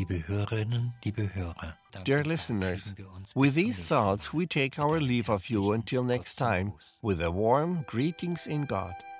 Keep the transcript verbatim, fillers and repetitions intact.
Liebe Hörerinnen, liebe Hörer. Dear listeners, with these thoughts we take our leave of you until next time, with a warm greetings in God.